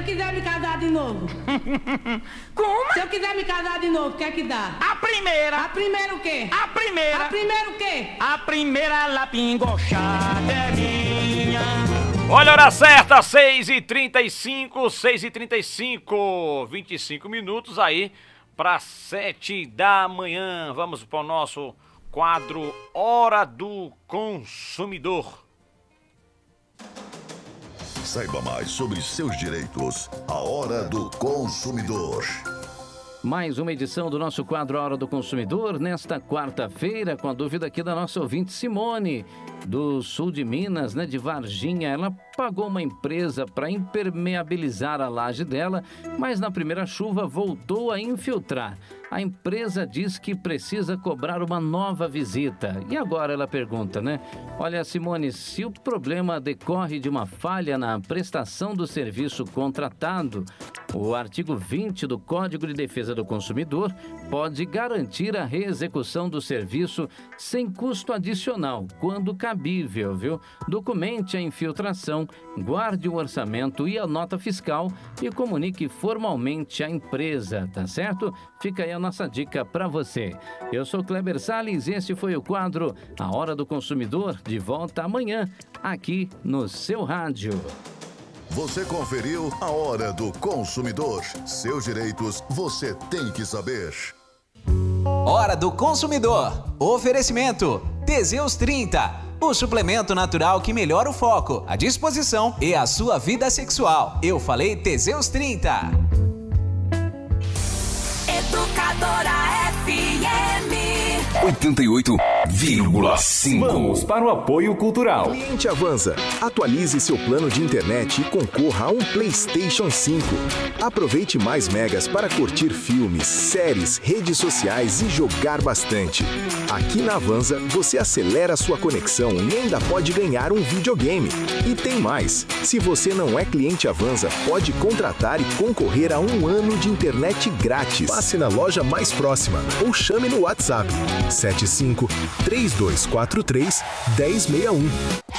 quiser me casar de novo? Como? Se eu quiser me casar de novo, o que é que dá? A primeira. A primeira o quê? A primeira. A primeira o quê? A primeira lapingochada é minha. Olha a hora certa, 6h35, 6h35, 25 minutos aí para 7 da manhã. Vamos para o nosso quadro Hora do Consumidor. Saiba mais sobre seus direitos. A Hora do Consumidor. Mais uma edição do nosso quadro Hora do Consumidor, nesta quarta-feira, com a dúvida aqui da nossa ouvinte Simone, do sul de Minas, né, de Varginha. Ela pagou uma empresa para impermeabilizar a laje dela, mas na primeira chuva voltou a infiltrar. A empresa diz que precisa cobrar uma nova visita. E agora ela pergunta, né? Olha, Simone, se o problema decorre de uma falha na prestação do serviço contratado, o artigo 20 do Código de Defesa do Consumidor pode garantir a reexecução do serviço sem custo adicional, quando cabível, viu? Documente a infiltração, guarde o orçamento e a nota fiscal e comunique formalmente à empresa, tá certo? Fica aí a nossa dica para você. Eu sou Kleber Salles e esse foi o quadro A Hora do Consumidor, de volta amanhã, aqui no seu rádio. Você conferiu A Hora do Consumidor. Seus direitos você tem que saber. Hora do Consumidor. Oferecimento Teseus 30, o suplemento natural que melhora o foco, a disposição e a sua vida sexual. Eu falei Teseus 30. Educadora FM 88,5. Vamos para o apoio cultural. Cliente Avanza, atualize seu plano de internet e concorra a um PlayStation 5. Aproveite mais megas para curtir filmes, séries, redes sociais e jogar bastante. Aqui na Avanza, você acelera sua conexão e ainda pode ganhar um videogame. E tem mais, se você não é cliente Avanza, pode contratar e concorrer a 1 ano de internet grátis. Passe na loja mais próxima ou chame no WhatsApp 75 3243 1061.